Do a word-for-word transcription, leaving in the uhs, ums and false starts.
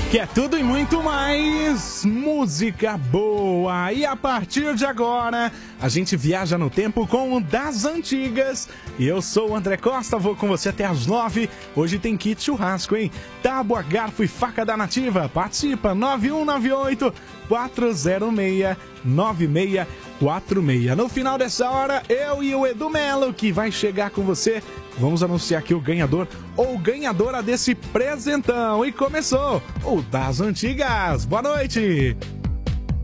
Que é tudo e muito mais música boa. E a partir de agora, a gente viaja no tempo com o Das Antigas. E eu sou o André Costa, vou com você até às nove. Hoje tem kit churrasco, hein? Tábua, garfo e faca da Nativa. Participa, nove um nove oito, quatro zero seis, nove seis quatro seis. No final dessa hora, eu e o Edu Melo, que vai chegar com você, vamos anunciar aqui o ganhador ou ganhadora desse presentão. E começou o Das Antigas. Boa noite!